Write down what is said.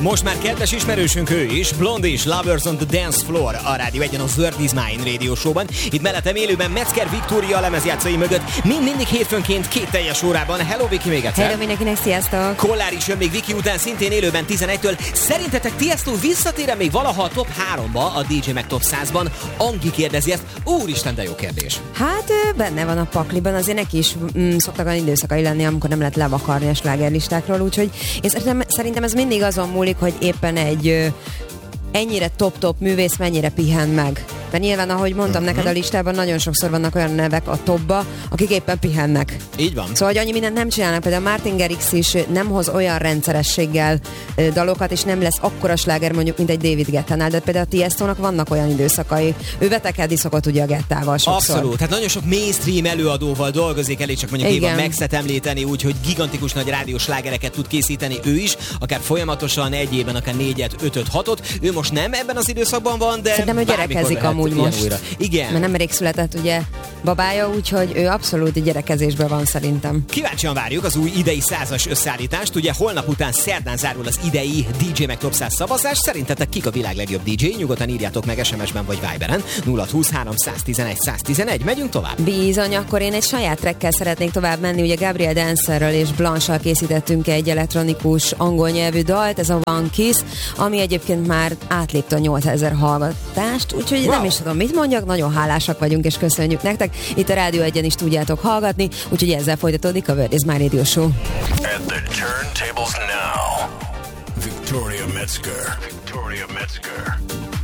Most már kedves ismerősünk ő is, Blondie, Lovers on the Dance Floor, a Rádió Egyen a World is Mine Radio Show-ban. Itt mellettem élőben Metzger Viktória a lemezjátszói mögött, mindig hétfőnként 2 teljes órában. Hello Viki, még egyszer. Hello mindenkinek, sziasztok. Kollár is jön még Viki után, szintén élőben 11-től. Szerintetek Tiesto visszatér még valaha a top 3-ba a DJ Mag Top 100-ban? Angi kérdezi ezt. Úristen, de jó kérdés. Hát benne van a pakliban, azért neki is szoktak olyan időszakai lenni, amikor nem lehet levakarni a slágerlistákról, úgyhogy én szerintem ez mindig azon múlik, hogy éppen egy ennyire top-top művész mennyire pihen meg. Mert nyilván, ahogy mondtam neked, a listában nagyon sokszor vannak olyan nevek a topba, akik éppen pihennek. Így van. Szóval, hogy annyi mindent nem csinálnak. Például Martin Garrix is nem hoz olyan rendszerességgel dalokat, és nem lesz akkora sláger mondjuk, mint egy David Guetta-nál, de például a Tiestónak vannak olyan időszakai. Ő vetekedni szokott ugye a Gettával sokszor. Abszolút. Tehát nagyon sok mainstream előadóval dolgozik, elég csak mondjuk Éva Maxet említeni, úgyhogy gigantikus nagy rádiós slágereket tud készíteni ő is, akár folyamatosan egy évben, akár 4-et, 5-öt, 6-ot. Ő most nem ebben az időszakban van, de szerintem ő gyerekezik amúgy most. Újra. Igen. Mert nemrég született ugye babája, úgyhogy ő abszolút gyerekezésben van szerintem. Kíváncsian várjuk az új idei 100-as összeállítást. Ugye holnap után szerdán zárul az idei DJ Mag Top 100 szavazás. Szerintetek kik a világ legjobb DJ? Nyugodtan írjátok meg SMS-ben vagy Viberen. 020 311 111. Megyünk tovább. Bizony, akkor én egy saját trackkel szeretnék tovább menni. Ugye Gabriel Dancerrel és Blanche-sal készítettünk egy elektronikus angol nyelvű dalt, ez a One Kiss, ami egyébként már átlépte a 8000 hallgatást, úgyhogy nem is tudom, mit mondjak, nagyon hálásak vagyunk, és köszönjük nektek. Itt a Rádió Egyen is tudjátok hallgatni, úgyhogy ezzel folytatódik a World is Mine Radio Show. At the turntables now, Victoria Metzger.